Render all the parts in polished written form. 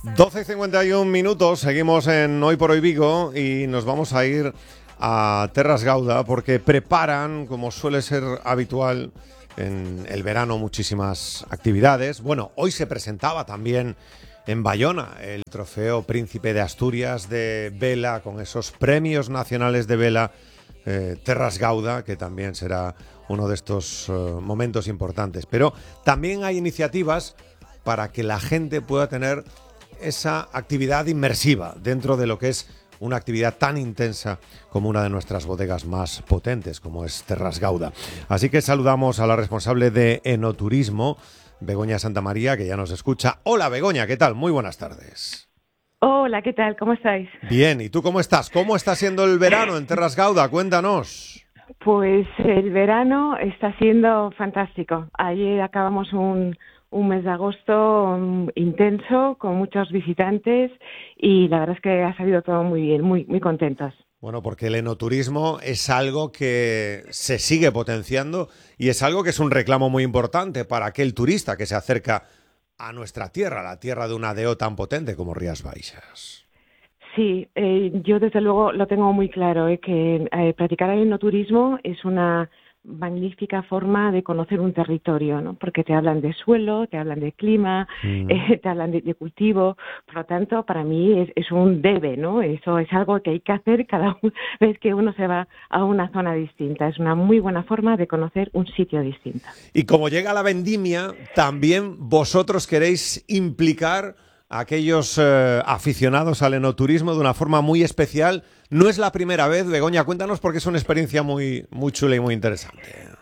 12:51, seguimos en Hoy por Hoy Vigo y nos vamos a ir a Terras Gauda porque preparan, como suele ser habitual en el verano, muchísimas actividades. Bueno, hoy se presentaba también en Bayona el trofeo Príncipe de Asturias de vela, con esos premios nacionales de vela Terras Gauda, que también será uno de estos momentos importantes. Pero también hay iniciativas para que la gente pueda tener esa actividad inmersiva dentro de lo que es una actividad tan intensa como una de nuestras bodegas más potentes, como es Terras Gauda. Así que saludamos a la responsable de Enoturismo, Begoña Santamaría, que ya nos escucha. Hola Begoña, ¿qué tal? Muy buenas tardes. Hola, ¿qué tal? ¿Cómo estáis? Bien, ¿y tú cómo estás? ¿Cómo está siendo el verano en Terras Gauda? Cuéntanos. Pues el verano está siendo fantástico. Ayer acabamos un mes de agosto intenso, con muchos visitantes, y la verdad es que ha salido todo muy bien, muy contentos. Bueno, porque el enoturismo es algo que se sigue potenciando y es algo que es un reclamo muy importante para aquel turista que se acerca a nuestra tierra, la tierra de una deo tan potente como Rías Baixas. Sí, yo desde luego lo tengo muy claro, que practicar el enoturismo es una magnífica forma de conocer un territorio, ¿no? Porque te hablan de suelo, te hablan de clima, te hablan de cultivo. Por lo tanto, para mí es un debe, ¿no? Eso es algo que hay que hacer cada vez que uno se va a una zona distinta. Es una muy buena forma de conocer un sitio distinto. Y como llega la vendimia, también vosotros queréis implicar a aquellos aficionados al enoturismo de una forma muy especial. No es la primera vez, Begoña, cuéntanos, porque es una experiencia muy chula y muy interesante.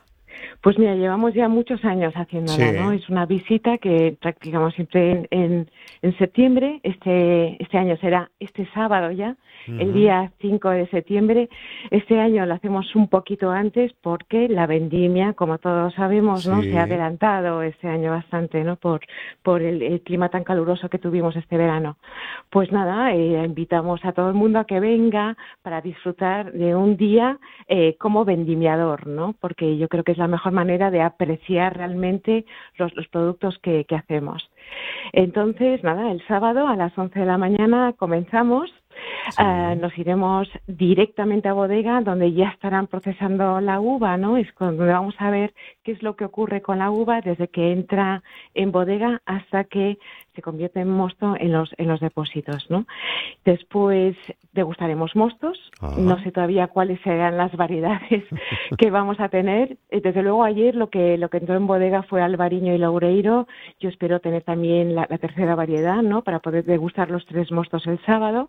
Pues mira, llevamos ya muchos años haciéndola, Sí. ¿no? Es una visita que practicamos siempre en septiembre. Este año será este sábado ya, el día 5 de septiembre. Este año lo hacemos un poquito antes porque la vendimia, como todos sabemos, ¿no? Sí. Se ha adelantado este año bastante, ¿no? Por el clima tan caluroso que tuvimos este verano. Pues nada, invitamos a todo el mundo a que venga para disfrutar de un día como vendimiador, ¿no? Porque yo creo que es la mejor manera de apreciar realmente los productos que hacemos. Entonces, nada, el sábado a las 11 de la mañana comenzamos. Sí. Nos iremos directamente a bodega, donde ya estarán procesando la uva, ¿no? Es donde vamos a ver qué es lo que ocurre con la uva desde que entra en bodega hasta que se convierte en mosto en los depósitos, ¿no? Después degustaremos mostos. Ajá. No sé todavía cuáles serán las variedades que vamos a tener. Desde luego ayer lo que entró en bodega fue albariño y loureiro. Yo espero tener también la tercera variedad, ¿no? Para poder degustar los 3 mostos el sábado.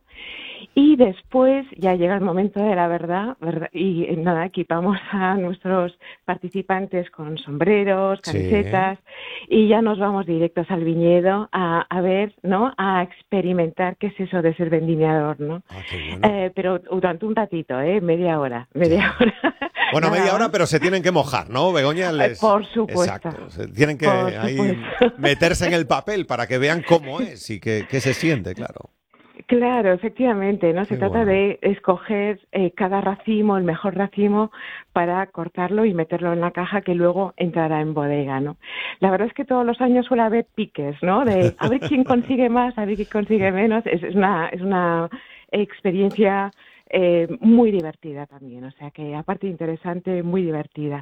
Y después ya llega el momento de la verdad, y nada, equipamos a nuestros participantes con sombreros, camisetas, y ya nos vamos directos al viñedo a ver, ¿no? A experimentar qué es eso de ser vendimiador, ¿no? Ah, qué bueno. Pero durante un ratito, media hora. Bueno, Nada media hora, más. pero se tienen que mojar, ¿no, Begoña? Por supuesto. Exacto. Tienen que Por ahí supuesto. meterse en el papel para que vean cómo es y qué se siente, claro. Claro, efectivamente, ¿no? Qué Se trata bueno. de escoger cada racimo, el mejor racimo, para cortarlo y meterlo en la caja que luego entrará en bodega, ¿no? La verdad es que todos los años suele haber piques, ¿no? De a ver quién consigue más, a ver quién consigue menos. Es una experiencia muy divertida también, o sea que aparte interesante, muy divertida.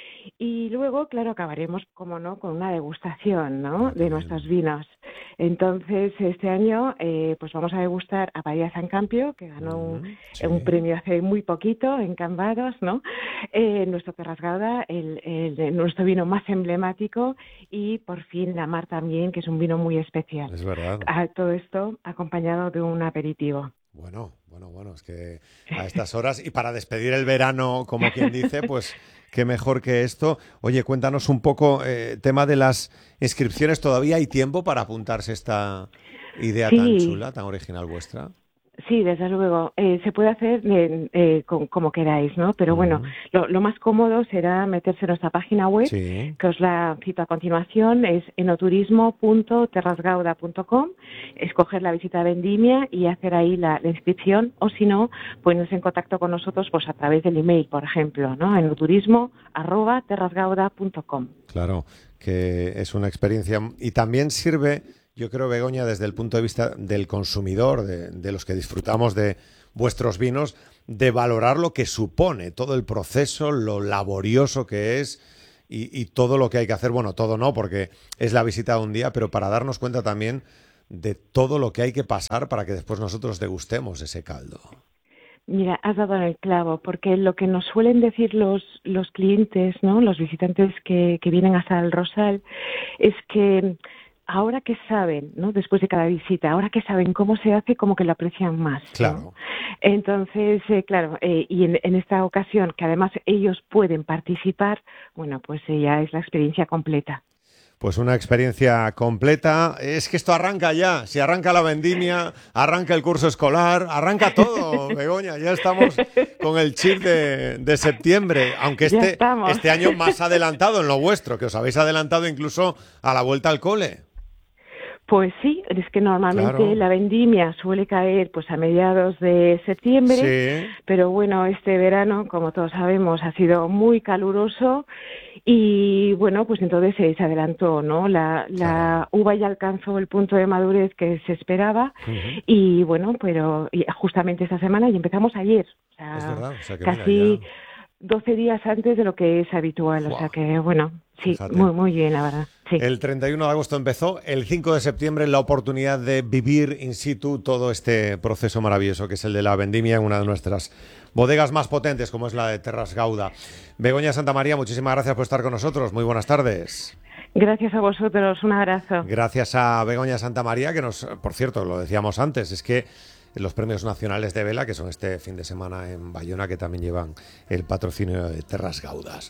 Y luego, claro, acabaremos, como no, con una degustación, ¿no? Ah, qué De nuestros bien. vinos. Entonces, este año, pues vamos a degustar a Bahía San Campio, que ganó Sí. un premio hace muy poquito en Cambados, ¿no? Nuestro Terras Gauda, nuestro vino más emblemático, y por fin la Mar también, que es un vino muy especial. Es verdad. Todo esto acompañado de un aperitivo. Bueno, es que a estas horas y para despedir el verano, como quien dice, pues qué mejor que esto. Oye, cuéntanos un poco, tema de las inscripciones. ¿Todavía hay tiempo para apuntarse a esta idea tan Sí. chula, tan original vuestra? Sí, desde luego. Se puede hacer como queráis, ¿no? Pero bueno, lo más cómodo será meterse en nuestra página web, Sí. que os la cito a continuación, es enoturismo.terrasgauda.com, escoger la visita a vendimia y hacer ahí la inscripción, o si no, ponerse en contacto con nosotros pues a través del email, por ejemplo, ¿no? enoturismo@terrasgauda.com. Claro, que es una experiencia y también sirve, yo creo, Begoña, desde el punto de vista del consumidor, de los que disfrutamos de vuestros vinos, de valorar lo que supone todo el proceso, lo laborioso que es y todo lo que hay que hacer. Bueno, todo no, porque es la visita de un día, pero para darnos cuenta también de todo lo que hay que pasar para que después nosotros degustemos ese caldo. Mira, has dado en el clavo, porque lo que nos suelen decir los clientes, ¿no? Los visitantes que vienen hasta el Rosal, es que ahora que saben, ¿no? Después de cada visita, ahora que saben cómo se hace, como que lo aprecian más, ¿no? Claro. Entonces, claro, y en esta ocasión, que además ellos pueden participar, bueno, pues ya es la experiencia completa. Pues una experiencia completa. Es que esto arranca ya. Si arranca la vendimia, arranca el curso escolar, arranca todo, Begoña. Ya estamos con el chip de septiembre, aunque este año más adelantado en lo vuestro, que os habéis adelantado incluso a la vuelta al cole. Pues sí, es que normalmente claro. La vendimia suele caer pues a mediados de septiembre, sí. Pero bueno, este verano, como todos sabemos, ha sido muy caluroso y bueno, pues entonces se adelantó, ¿no? La uva ya alcanzó el punto de madurez que se esperaba y bueno, pero justamente esta semana y empezamos ayer, o sea, es verdad, o sea que casi 12 días antes de lo que es habitual, o sea que bueno, sí, muy bien, la verdad. Sí. El 31 de agosto empezó, el 5 de septiembre la oportunidad de vivir in situ todo este proceso maravilloso que es el de la vendimia en una de nuestras bodegas más potentes, como es la de Terras Gauda. Begoña Santamaría, muchísimas gracias por estar con nosotros. Muy buenas tardes. Gracias a vosotros, un abrazo. Gracias a Begoña Santamaría, que nos, por cierto, lo decíamos antes, es que los premios nacionales de vela, que son este fin de semana en Bayona, que también llevan el patrocinio de Terras Gaudas.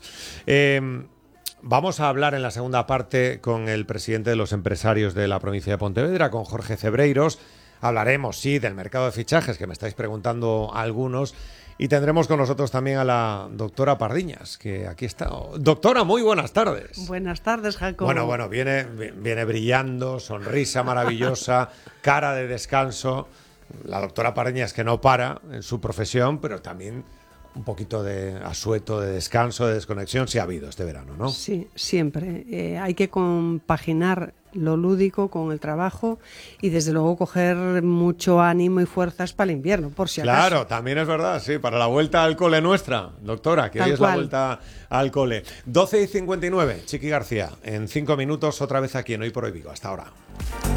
Vamos a hablar en la segunda parte con el presidente de los empresarios de la provincia de Pontevedra, con Jorge Cebreiros. Hablaremos, sí, del mercado de fichajes, que me estáis preguntando algunos. Y tendremos con nosotros también a la doctora Pardiñas, que aquí está. Doctora, muy buenas tardes. Buenas tardes, Jacobo. Bueno, viene brillando, sonrisa maravillosa, cara de descanso. La doctora Pardiñas que no para en su profesión, pero también un poquito de asueto, de descanso, de desconexión, sí ha habido este verano, ¿no? Sí, siempre. Hay que compaginar lo lúdico con el trabajo y desde luego coger mucho ánimo y fuerzas para el invierno, por si acaso. Claro, también es verdad, sí, para la vuelta al cole nuestra, doctora, que hoy es la vuelta al cole. 12:59, Chiqui García, en 5 minutos otra vez aquí en Hoy por Hoy Vigo. Hasta ahora.